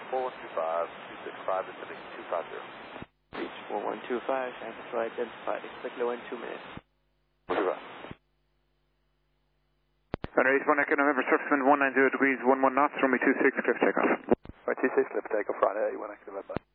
4125, 265, descending 250. Beach 4125, Santa Fe identified. Expect low end 2 minutes. 225. Runway 81 Echo November, surface wind 190 degrees, 11 knots, runway 26, cliff takeoff. Runway 26, cliff takeoff, Friday 81 Echo November.